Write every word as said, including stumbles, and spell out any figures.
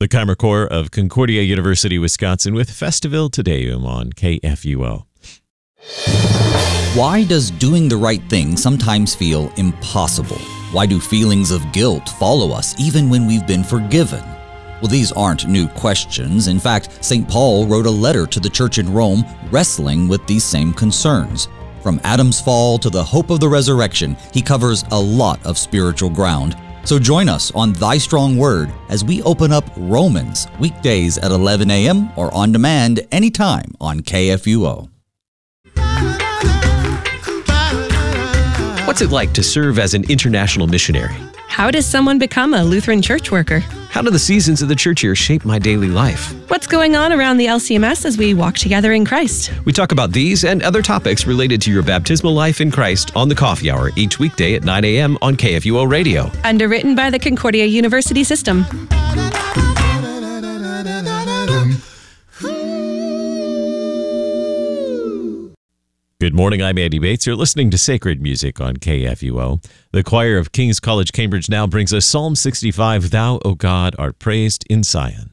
The Chimer Corps of Concordia University, Wisconsin with Festivale Te Deum on K F U O. Why does doing the right thing sometimes feel impossible? Why do feelings of guilt follow us even when we've been forgiven? Well, these aren't new questions. In fact, Saint Paul wrote a letter to the church in Rome wrestling with these same concerns. From Adam's fall to the hope of the resurrection, he covers a lot of spiritual ground. So join us on Thy Strong Word as we open up Romans, weekdays at eleven a.m. or on demand anytime on K F U O. What's it like to serve as an international missionary? How does someone become a Lutheran church worker? How do the seasons of the church year shape my daily life? What's going on around the L C M S as we walk together in Christ? We talk about these and other topics related to your baptismal life in Christ on the Coffee Hour each weekday at nine a.m. on K F U O Radio. Underwritten by the Concordia University System. Good morning, I'm Andy Bates. You're listening to Sacred Music on K F U O. The choir of King's College, Cambridge now brings us Psalm sixty-five, Thou, O God, art praised in Zion.